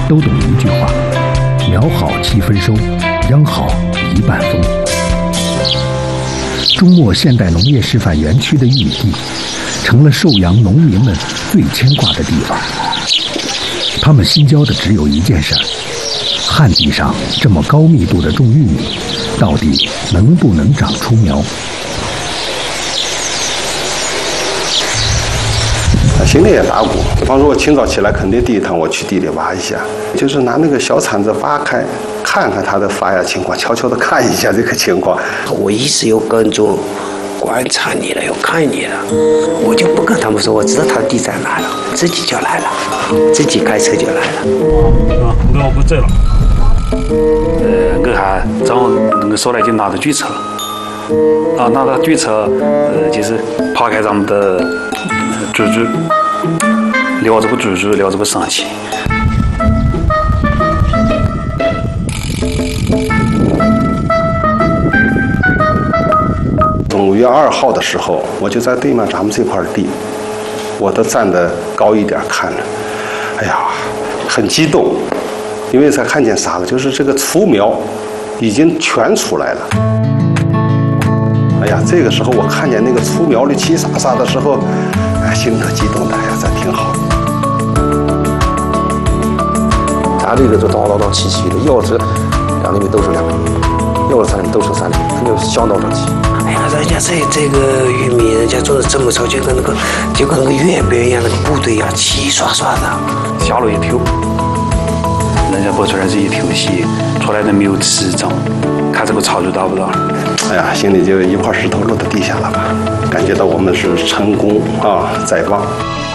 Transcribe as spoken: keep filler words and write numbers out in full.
都懂一句话：苗好七分收，秧好一半丰。中莫现代农业示范园区的玉米地，成了寿阳农民们最牵挂的地方。他们心焦的只有一件事儿：旱地上这么高密度的种玉米，到底能不能长出苗？ 心里也打鼓。比方说，我清早起来，肯定第一趟我去地里挖一下，就是拿那个小铲子挖开，看看它的发芽情况，悄悄地看一下这个情况。 我一直有跟踪观察你了，有看你了，我就不跟他们说，我知道他的地在哪了，自己就来了，自己开车就来了。 啊，我不在了。呃，我还正那个手来就拿着锯车，啊，拿着锯车，呃，就是刨开咱们的猪猪，撩这个猪猪，撩这个生气。 五月二号的时候，我就在对面咱们这块地，我都站得高一点看着，哎呀，很激动，因为才看见啥了，就是这个雏苗已经全出来了。哎呀，这个时候我看见那个雏苗绿齐沙沙的时候，哎，心里头激动的，哎呀，这挺好。 咱这个就叨叨叨齐齐的，要是两厘米都是两厘米，要是三厘米都是三厘米，它就相当整齐。 哎呀，人家这这个玉米，人家做的这么糙，就跟那个就跟那个阅兵一样，那个部队一样，齐刷刷的。 下路一头，人家播出来这一头戏，出来的没有吃整，看这个操作大不大？ 哎呀，心里就一块石头落到地下了吧，感觉到我们是成功啊，在望。